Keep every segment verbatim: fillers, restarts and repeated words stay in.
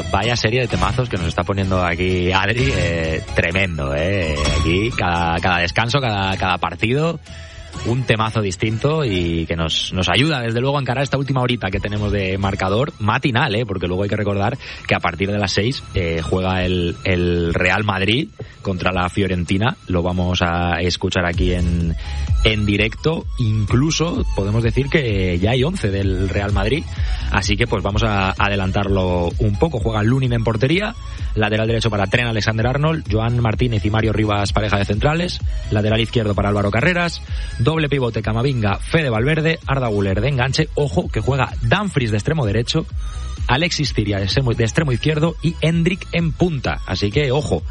vaya serie de temazos que nos está poniendo aquí Adri, eh, tremendo, eh. Aquí cada, cada descanso, cada, cada partido, un temazo distinto y que nos, nos ayuda desde luego a encarar esta última horita que tenemos de marcador matinal, ¿eh? Porque luego hay que recordar que a partir de las seis eh, juega el, el Real Madrid contra la Fiorentina. Lo vamos a escuchar aquí en, en directo. Incluso podemos decir que ya hay once del Real Madrid, así que pues vamos a adelantarlo un poco. Juega Lunin en portería, lateral derecho para Trent Alexander-Arnold, Joan Martínez y Mario Rivas, pareja de centrales, lateral izquierdo para Álvaro Carreras, doble pivote Camavinga, Fede Valverde, Arda Güler de enganche. Ojo que juega Dumfries de extremo derecho, Alexis Ciria de extremo, de extremo izquierdo y Hendrik en punta. Así que ojo,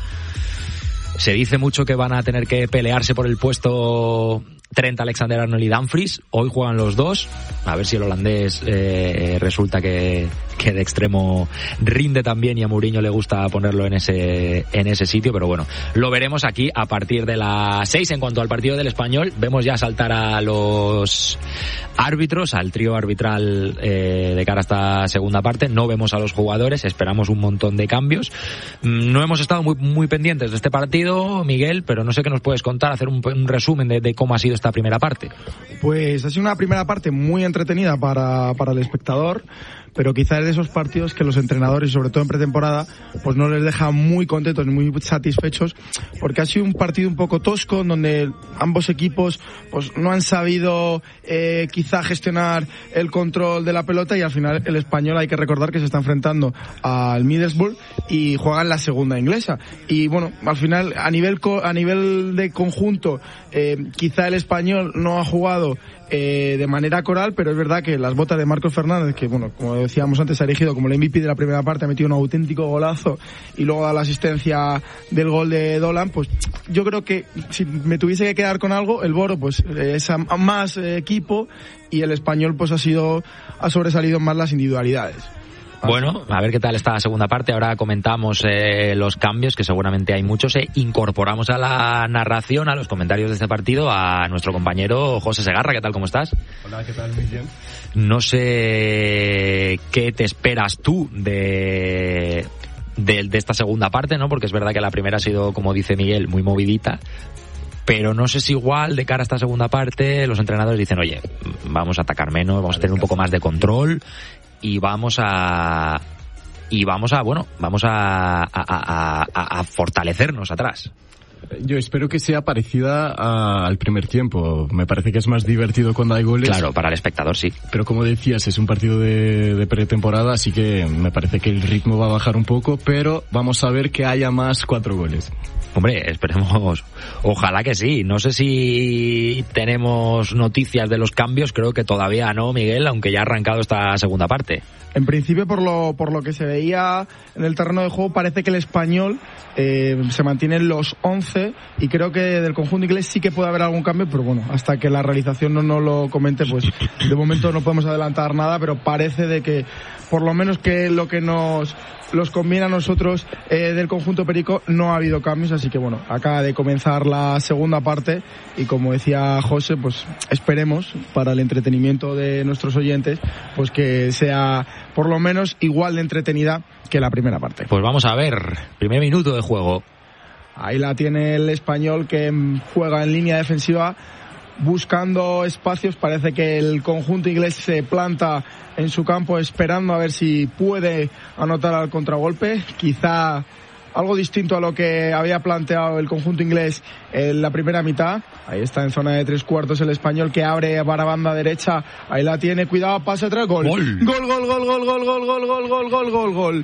se dice mucho que van a tener que pelearse por el puesto Trent Alexander-Arnold y Dumfries. Hoy juegan los dos, a ver si el holandés eh, resulta que, que de extremo rinde también y a Mourinho le gusta ponerlo en ese en ese sitio, pero bueno, lo veremos aquí a partir de las seis. En cuanto al partido del Español, vemos ya saltar a los árbitros, al trío arbitral eh, de cara a esta segunda parte. No vemos a los jugadores, esperamos un montón de cambios. No hemos estado muy muy pendientes de este partido, Miguel, pero no sé qué nos puedes contar, hacer un, un resumen de, de cómo ha sido esta primera parte. Pues ha sido una primera parte muy entretenida para, para el espectador, pero quizás es de esos partidos que los entrenadores, sobre todo en pretemporada, pues no les deja muy contentos ni muy satisfechos, porque ha sido un partido un poco tosco, en donde ambos equipos pues no han sabido eh, quizá gestionar el control de la pelota, y al final el Español, hay que recordar que se está enfrentando al Middlesbrough y juega en la segunda inglesa, y bueno, al final a nivel co- a nivel de conjunto eh, quizá el Español no ha jugado Eh, de manera coral, pero es verdad que las botas de Marcos Fernández, que bueno, como decíamos antes, ha elegido como el M V P de la primera parte, ha metido un auténtico golazo y luego da la asistencia del gol de Dolan, pues yo creo que si me tuviese que quedar con algo, el Boro pues es a, a más eh, equipo, y el Español pues ha sido ha sobresalido más las individualidades. Bueno, a ver qué tal esta segunda parte. Ahora comentamos eh, los cambios, que seguramente hay muchos. E incorporamos a la narración, a los comentarios de este partido, a nuestro compañero José Segarra. ¿Qué tal? ¿Cómo estás? Hola, ¿qué tal? Muy bien. No sé qué te esperas tú de, de, de esta segunda parte, ¿no? Porque es verdad que la primera ha sido, como dice Miguel, muy movidita. Pero no sé si igual de cara a esta segunda parte los entrenadores dicen, oye, vamos a atacar menos, vamos a tener un poco más de control y vamos a y vamos a bueno vamos a, a, a, a, a fortalecernos atrás. Yo espero que sea parecida a, al primer tiempo. Me parece que es más divertido cuando hay goles. Claro, para el espectador sí. Pero como decías, es un partido de, de pretemporada, así que me parece que el ritmo va a bajar un poco, pero vamos a ver que haya más cuatro goles. Hombre, esperemos, ojalá que sí. No sé si tenemos noticias de los cambios, creo que todavía no, Miguel, aunque ya ha arrancado esta segunda parte. En principio, por lo por lo que se veía en el terreno de juego, parece que el Español eh, se mantiene en los once, y creo que del conjunto inglés sí que puede haber algún cambio, pero bueno, hasta que la realización no nos lo comente, pues de momento no podemos adelantar nada, pero parece de que por lo menos que lo que nos los conviene a nosotros eh, del conjunto perico, no ha habido cambios, así que bueno, acaba de comenzar la segunda parte, y como decía José, pues esperemos, para el entretenimiento de nuestros oyentes, pues que sea por lo menos igual de entretenida que la primera parte. Pues vamos a ver, primer minuto de juego. Ahí la tiene el Español, que juega en línea defensiva buscando espacios. Parece que el conjunto inglés se planta en su campo esperando a ver si puede anotar al contragolpe, quizá algo distinto a lo que había planteado el conjunto inglés en la primera mitad. Ahí está en zona de tres cuartos el Español, que abre para banda derecha. Ahí la tiene, cuidado, pase atrás, gol. Gol, gol, gol, gol, gol, gol, gol, gol, gol, gol, gol, gol, gol.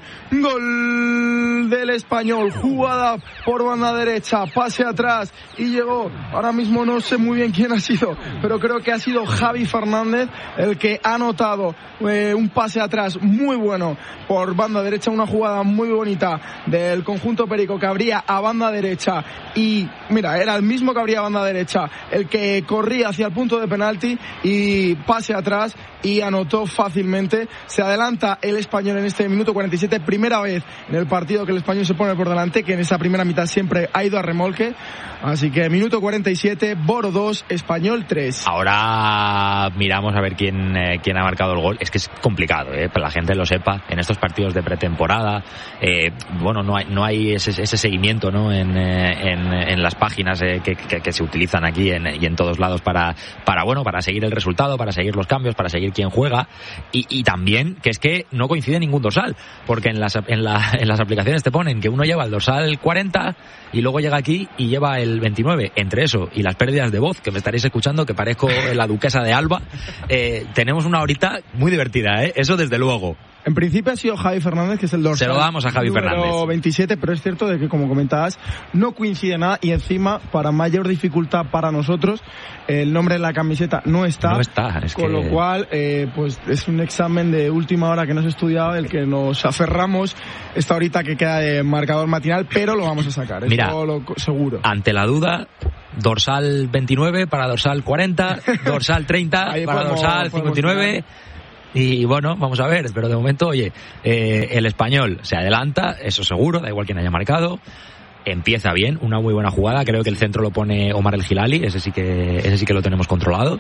Gol del Español, jugada por banda derecha, pase atrás y llegó. Ahora mismo no sé muy bien quién ha sido, pero creo que ha sido Javi Fernández el que ha anotado eh, un pase atrás muy bueno por banda derecha, una jugada muy bonita del conjunto conjunto perico que abría a banda derecha y mira, era el mismo que abría a banda derecha el que corría hacia el punto de penalti y pase atrás y anotó fácilmente. Se adelanta el Español en este minuto cuarenta y siete, primera vez en el partido que el Español se pone por delante, que en esa primera mitad siempre ha ido a remolque. Así que minuto cuarenta y siete, Boro dos, Español tres. Ahora miramos a ver quién, eh, quién ha marcado el gol. Es que es complicado, eh, para la gente lo sepa, en estos partidos de pretemporada, eh, bueno, no hay, no hay ese, ese seguimiento, ¿no? En, eh, en, en las páginas eh, que, que, que se utilizan aquí en, y en todos lados para, para, bueno, para seguir el resultado, para seguir los cambios, para seguir quién juega, y, y también que es que no coincide ningún dorsal, porque en las, en, la, en las aplicaciones te ponen que uno lleva el dorsal cuarenta y luego llega aquí y lleva el veintinueve. Entre eso y las pérdidas de voz, que me estaréis escuchando, que parezco la duquesa de Alba, eh, tenemos una horita muy divertida, ¿eh? Eso desde luego. En principio ha sido Javi Fernández, que es el dorsal. Se lo damos a Javi número Fernández. veintisiete, pero es cierto de que, como comentabas, no coincide nada y encima, para mayor dificultad para nosotros, el nombre en la camiseta no está. No está, es con que... lo cual, eh, pues es un examen de última hora que no se ha estudiado, el que nos aferramos esta horita que queda de marcador matinal, pero lo vamos a sacar, Mira, eso lo seguro. Ante la duda, dorsal veintinueve para dorsal cuarenta, dorsal treinta Ahí para podemos, dorsal cincuenta y nueve. Y bueno, vamos a ver, pero de momento, oye, eh, el Español se adelanta, eso seguro, da igual quién haya marcado. Empieza bien, una muy buena jugada, creo que el centro lo pone Omar El Hilali, ese sí que, ese sí que lo tenemos controlado.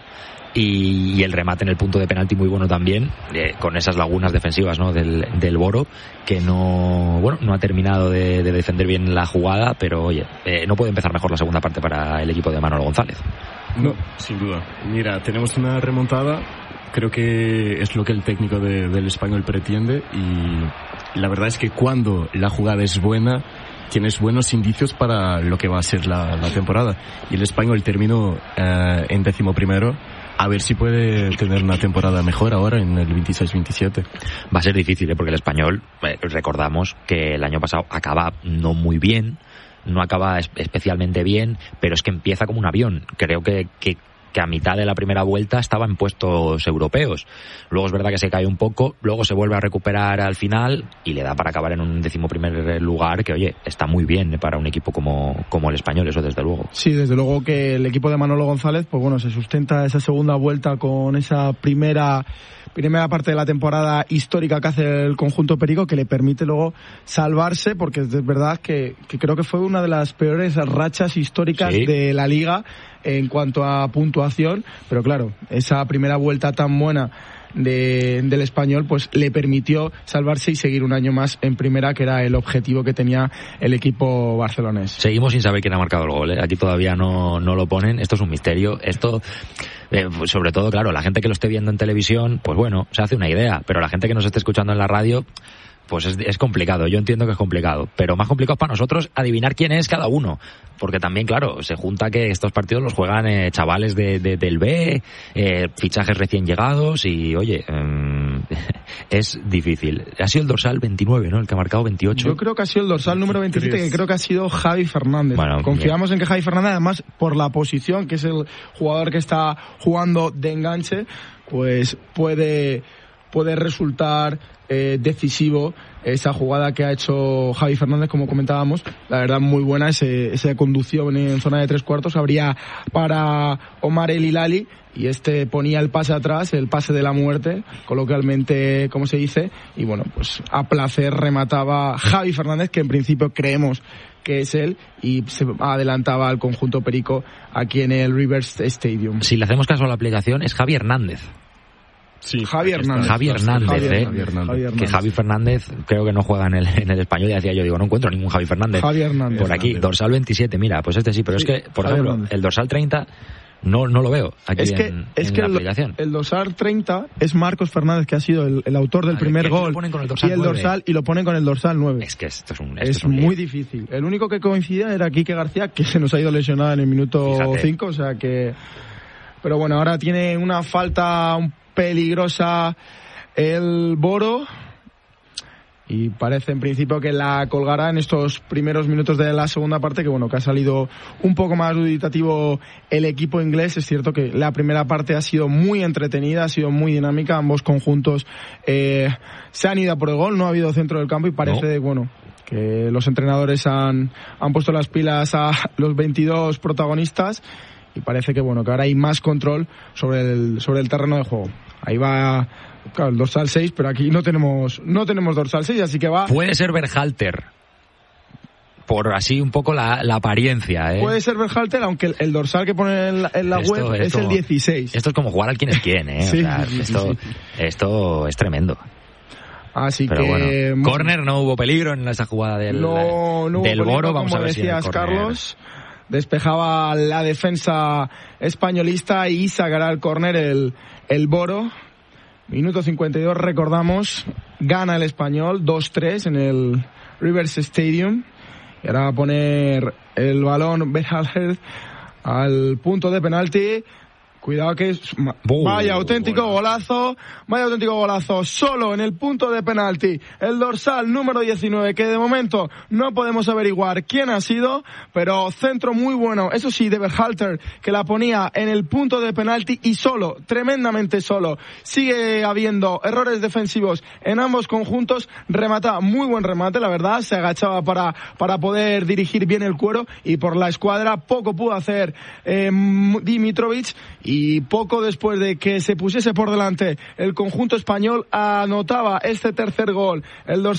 Y, y el remate en el punto de penalti muy bueno también, eh, con esas lagunas defensivas, ¿no? del, del Boro, que no, bueno, no ha terminado de, de defender bien la jugada, pero oye, eh, no puede empezar mejor la segunda parte para el equipo de Manolo González. No, sin duda. Mira, tenemos una remontada, creo que es lo que el técnico de, del Español pretende, y la verdad es que cuando la jugada es buena, tienes buenos indicios para lo que va a ser la, la temporada. Y el Español terminó eh, en décimo primero. A ver si puede tener una temporada mejor ahora en el veintiséis veintisiete. Va a ser difícil, ¿eh? Porque el Español, eh, recordamos que el año pasado acaba no muy bien, no acaba especialmente bien, pero es que empieza como un avión. Creo que, que que a mitad de la primera vuelta estaba en puestos europeos. Luego es verdad que se cae un poco, luego se vuelve a recuperar al final y le da para acabar en un decimoprimer lugar, que oye, está muy bien para un equipo como, como el Español, eso desde luego. Sí, desde luego que el equipo de Manolo González, pues bueno, se sustenta esa segunda vuelta con esa primera primera parte de la temporada histórica que hace el conjunto perico, que le permite luego salvarse, porque es verdad que, que creo que fue una de las peores rachas históricas sí. de la liga en cuanto a puntuación, pero claro, esa primera vuelta tan buena de, del Español pues le permitió salvarse y seguir un año más en primera, que era el objetivo que tenía el equipo barcelonés. Seguimos sin saber quién ha marcado el gol, ¿eh? Aquí todavía no, no lo ponen, esto es un misterio, esto eh, sobre todo, claro, la gente que lo esté viendo en televisión, pues bueno, se hace una idea, pero la gente que nos esté escuchando en la radio, pues es, es complicado, yo entiendo que es complicado, pero más complicado es para nosotros adivinar quién es cada uno, porque también, claro, se junta que estos partidos los juegan eh, chavales de, de, del B, eh, fichajes recién llegados y, oye, eh, es difícil. Ha sido el dorsal veintinueve, ¿no? El que ha marcado veintiocho. Yo creo que ha sido el dorsal número veintisiete, que creo que ha sido Javi Fernández. Bueno, confiamos bien en que Javi Fernández, además, por la posición, que es el jugador que está jugando de enganche, pues puede... puede resultar eh, decisivo esa jugada que ha hecho Javi Fernández, como comentábamos, la verdad muy buena, ese, esa conducción en zona de tres cuartos, habría para Omar El Hilali y este ponía el pase atrás, el pase de la muerte, coloquialmente como se dice, y bueno, pues a placer remataba Javi Fernández, que en principio creemos que es él, y se adelantaba al conjunto perico aquí en el Rivers Stadium. Si le hacemos caso a la aplicación, es Javi Hernández. Sí, Javi Hernández. Javi Hernández, Javi ¿eh? Hernández, Javi Hernández. Que Javi Fernández creo que no juega en el, en el Español, y decía yo, digo, no encuentro ningún Javi Fernández. Javi Hernández. Por aquí, Hernández. Dorsal veintisiete, mira, pues este sí, pero sí, es que, por Javi ejemplo, Hernández. El dorsal treinta no no lo veo aquí es que, en, es en que la el, aplicación. El dorsal treinta es Marcos Fernández, que ha sido el, el autor del vale, primer gol, el y el dorsal, y lo ponen con el dorsal nueve. Es que esto es un esto Es, es un muy difícil. El único que coincidía era Quique García, que se nos ha ido lesionado en el minuto cinco, o sea que... Pero bueno, ahora tiene una falta peligrosa el Boro, y parece en principio que la colgará en estos primeros minutos de la segunda parte, que bueno, que ha salido un poco más duditativo el equipo inglés. Es cierto que la primera parte ha sido muy entretenida, ha sido muy dinámica, ambos conjuntos eh, se han ido a por el gol, no ha habido centro del campo y parece, no. bueno, que los entrenadores han, han puesto las pilas a los veintidós protagonistas y parece que bueno que ahora hay más control sobre el, sobre el terreno de juego. Ahí va, claro, el dorsal seis, pero aquí no tenemos no tenemos dorsal seis, así que va... Puede ser Berhalter, por así un poco la, la apariencia, ¿eh? Puede ser Berhalter, aunque el, el dorsal que pone en la, en la esto, web es, es como, el dieciséis. Esto es como jugar al quién es quién, ¿eh? Sí, o sea, sí, esto, sí, sí. esto es tremendo. Así Pero que... bueno, córner, no hubo peligro en esa jugada del, no, no del hubo Boro. peligro, Vamos como a ver decías, si Carlos. Despejaba la defensa españolista y sacará el córner el, el Boro. Minuto cincuenta y dos, recordamos, gana el Español dos tres en el Rivers Stadium. Y ahora va a poner el balón Berhalter al punto de penalti. Cuidado que es... Vaya auténtico golazo, vaya auténtico golazo, solo en el punto de penalti, el dorsal número diecinueve, que de momento no podemos averiguar quién ha sido, pero centro muy bueno, eso sí, de Berhalter, que la ponía en el punto de penalti y solo, tremendamente solo. Sigue habiendo errores defensivos en ambos conjuntos, remata, muy buen remate, la verdad, se agachaba para, para poder dirigir bien el cuero y por la escuadra poco pudo hacer eh, Dimitrovic. Y poco después de que se pusiese por delante el conjunto español, anotaba este tercer gol el